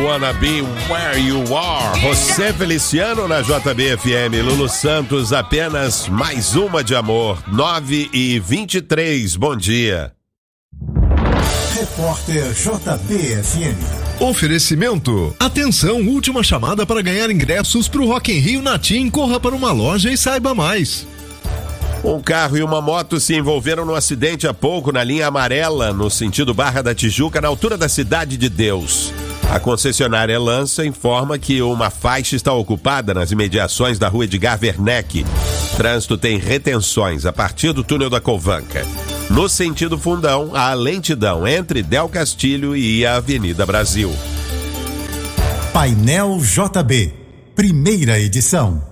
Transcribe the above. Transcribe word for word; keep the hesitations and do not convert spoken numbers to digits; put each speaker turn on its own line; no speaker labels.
Wanna Be Where You Are. José Feliciano na J B F M. Lulu Santos, apenas mais uma de amor. nove e vinte e três, bom dia.
Repórter J B F M.
Oferecimento. Atenção, última chamada para ganhar ingressos para o Rock in Rio na TIM. Corra para uma loja e saiba mais.
Um carro e uma moto se envolveram num acidente há pouco na linha amarela, no sentido Barra da Tijuca, na altura da Cidade de Deus. A concessionária Lança informa que uma faixa está ocupada nas imediações da rua Edgar Werneck. O trânsito tem retenções a partir do túnel da Covanca. No sentido Fundão, há lentidão entre Del Castilho e a Avenida Brasil.
Painel J B, primeira edição.